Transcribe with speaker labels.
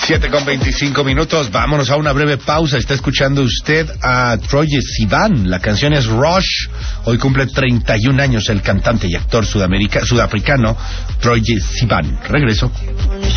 Speaker 1: 7:25. Vámonos a una breve pausa. Está escuchando usted a Troye Sivan. La canción es Rush. Hoy cumple 31 años el cantante y actor sudafricano Troye Sivan. Regreso.